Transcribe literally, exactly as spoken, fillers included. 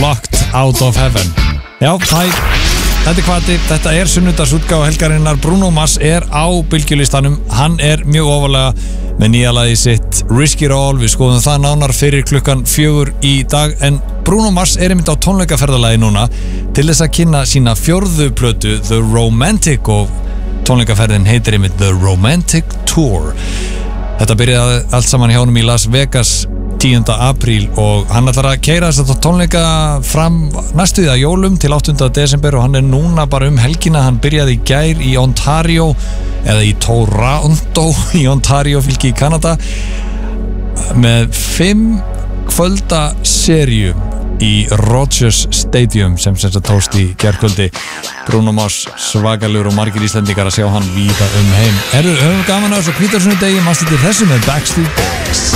Locked Out of Heaven. Já, hæ, þetta er hvati, þetta er sunnudagsútgáfa helgarinnar. Bruno Mars er á bylgjulistanum, hann er mjög ofalega með nýja lagið sitt Risk It All. Við skoðum það nánar fyrir klukkan fjögur í dag, en Bruno Mars er einmitt á tónleikaferðalagi núna til þess að kynna sína fjórðu plötu The Romantic, og tónleikaferðin heitir einmitt The Romantic Tour. Þetta byrjaði allt saman hjá honum í Las Vegas tíunda apríl og hann ætlar að keyra þess að tónleika fram næstuði að jólum til áttunda desember, og hann er núna bara um helgina. Hann byrjaði í gær í Ontario eða í Toronto í Ontario fylki í Kanada með fimm kvölda seríu í Rogers Stadium sem sem þetta tókst í gærkvöldi. Bruno Mars svakalegur og margir Íslendingar að sjá hann víða um heim. Eru höfum gaman á þessu hvítasunnu degi, mannstu til þessu með Backstreet Boys.